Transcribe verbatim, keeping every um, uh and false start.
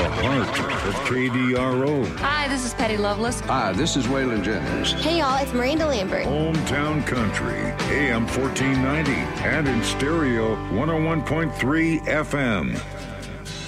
the heart of K D R O. Hi, this is Patty Loveless. Hi, this is Waylon Jennings. Hey, y'all, it's Miranda Lambert. Hometown Country, A M fourteen ninety, and in stereo, one oh one point three F M.